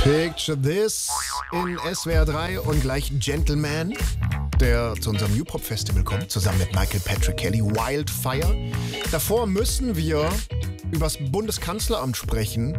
Picture this in SWR 3 und gleich Gentleman, der zu unserem New Pop Festival kommt, zusammen mit Michael Patrick Kelly, Wildfire. Davor müssen wir übers Bundeskanzleramt sprechen.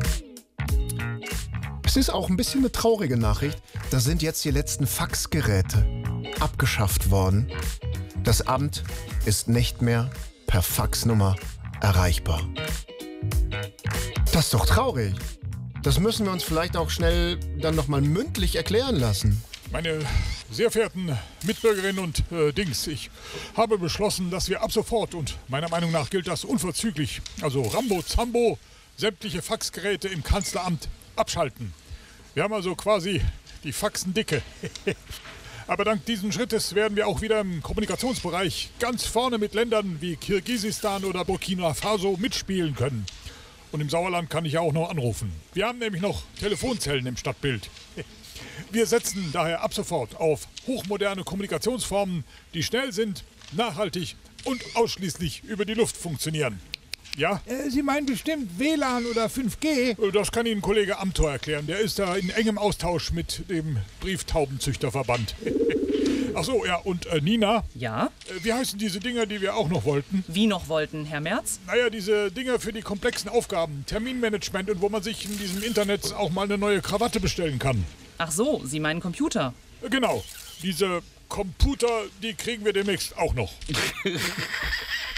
Es ist auch ein bisschen eine traurige Nachricht. Da sind jetzt die letzten Faxgeräte abgeschafft worden. Das Amt ist nicht mehr per Faxnummer erreichbar. Das ist doch traurig. Das müssen wir uns vielleicht auch schnell dann nochmal mündlich erklären lassen. Meine sehr verehrten Mitbürgerinnen und ich habe beschlossen, dass wir ab sofort, und meiner Meinung nach gilt das unverzüglich, also Rambo Zambo, sämtliche Faxgeräte im Kanzleramt abschalten. Wir haben also quasi die Faxendicke. Aber dank dieses Schrittes werden wir auch wieder im Kommunikationsbereich ganz vorne mit Ländern wie Kirgisistan oder Burkina Faso mitspielen können. Und im Sauerland kann ich ja auch noch anrufen. Wir haben nämlich noch Telefonzellen im Stadtbild. Wir setzen daher ab sofort auf hochmoderne Kommunikationsformen, die schnell sind, nachhaltig und ausschließlich über die Luft funktionieren. Ja? Sie meinen bestimmt WLAN oder 5G? Das kann Ihnen Kollege Amthor erklären. Der ist da in engem Austausch mit dem Brieftaubenzüchterverband. Ach so, ja, und Nina? Ja? Wie heißen diese Dinger, die wir auch noch wollten? Wie noch wollten, Herr Merz? Naja, diese Dinger für die komplexen Aufgaben, Terminmanagement und wo man sich in diesem Internet auch mal eine neue Krawatte bestellen kann. Ach so, Sie meinen Computer. Genau, diese Computer, die kriegen wir demnächst auch noch.